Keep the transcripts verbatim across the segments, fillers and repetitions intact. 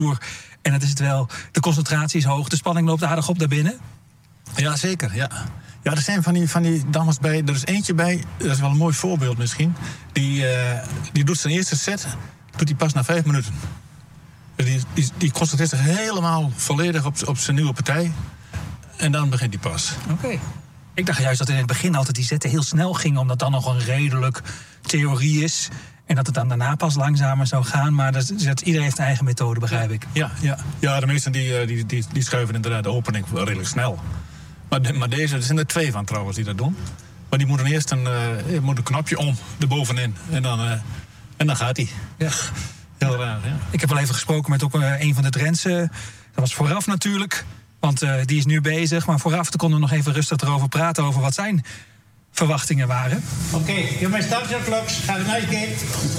En dat is het wel. De concentratie is hoog, de spanning loopt aardig op daarbinnen. Ja, zeker, ja. Ja, er zijn van die, van die dames bij. Er is eentje bij, dat is wel een mooi voorbeeld misschien. Die, uh, die doet zijn eerste set, doet hij pas na vijf minuten. Die, die, die concentreert zich helemaal volledig op, op zijn nieuwe partij. En dan begint hij pas. Oké. Okay. Ik dacht juist dat in het begin altijd die zetten heel snel gingen, omdat dat nog een redelijk theorie is. En dat het dan daarna pas langzamer zou gaan. Maar dat, dat, iedereen heeft een eigen methode, begrijp ik. Ja, ja. ja de meesten die, die, die, die schuiven inderdaad de opening redelijk snel. Maar, de, maar deze, er zijn er twee van trouwens die dat doen. Maar die moeten eerst een, uh, moet een knopje om, erbovenin. En dan, uh, en dan gaat hij. Ja. Heel raar, ja. Ik heb wel even gesproken met ook uh, een van de Drentse. Dat was vooraf natuurlijk. Want uh, die is nu bezig. Maar vooraf konden we nog even rustig erover praten over wat zijn verwachtingen waren. Oké, okay, je mijn startklok. Ga er naar je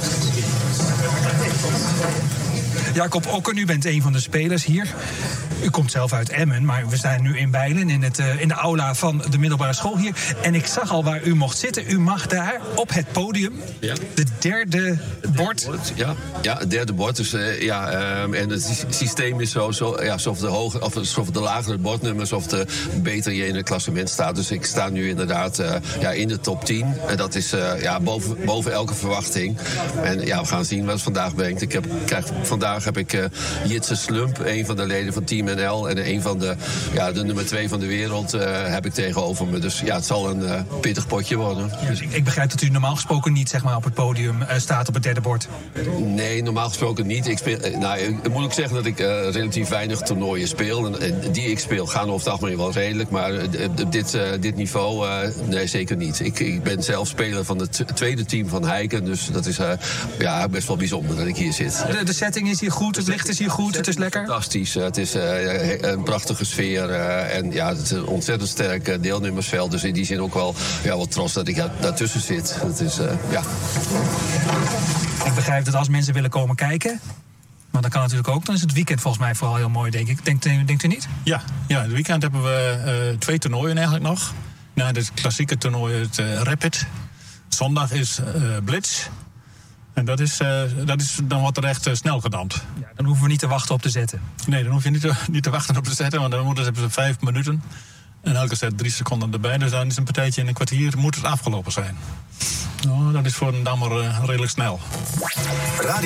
Jacob Okken, u bent een van de spelers hier. U komt zelf uit Emmen, maar we zijn nu in Bijlen... in, het, uh, in de aula van de middelbare school hier. En ik zag al waar u mocht zitten. U mag daar op het podium ja. de derde bord... Ja, ja, het derde bord. Dus, uh, ja, um, en het systeem is zo, zo ja, alsof de, hoge, of, alsof de lagere bordnummers... of de beter je in het klassement staat. Dus ik sta nu inderdaad uh, ja, in de top tien. En dat is uh, ja, boven, boven elke verwachting. En ja, we gaan zien wat het vandaag brengt. Ik heb, krijg, vandaag heb ik uh, Jitse Slump, een van de leden van Team N L... en een van de, ja, de nummer twee van de wereld uh, heb ik tegenover me. Dus ja, het zal een uh, pittig potje worden. Ja, dus ik, ik begrijp dat u normaal gesproken niet zeg maar, op het podium uh, staat op het derde bord. Nee, normaal gesproken niet. Ik speel, nou, ik moet ook zeggen dat ik uh, relatief weinig toernooien speel. En, en die ik speel gaan over het algemeen wel redelijk. Maar uh, dit, uh, dit niveau, uh, nee, zeker niet. Ik, ik ben zelf speler van het tweede team van Heiken. Dus dat is uh, ja, best wel bijzonder dat ik hier zit. De, de setting is hier goed, het licht is hier goed, het is lekker? Fantastisch. Het is uh, een prachtige sfeer. Uh, en ja, het is een ontzettend sterk deelnemersveld. Dus in die zin ook wel, ja, wat trots dat ik ja, daartussen zit. Dat is, uh, ja... Ik begrijp dat als mensen willen komen kijken, maar dat kan natuurlijk ook, dan is het weekend volgens mij vooral heel mooi, denk ik. Denkt, denkt u niet? Ja, ja, het weekend hebben we uh, twee toernooien eigenlijk nog. Nou, het klassieke toernooi, het uh, Rapid. Zondag is uh, Blitz. En dat is, uh, dat is, dan wordt er echt uh, snel gedampt. Ja, dan hoeven we niet te wachten op de zetten. Nee, dan hoef je niet te, niet te wachten op de zetten, want dan moeten ze vijf minuten. En elke set drie seconden erbij. Dus dan is een partijtje in een kwartier moet het afgelopen zijn. Nou, dat is voor een dammer uh, redelijk snel.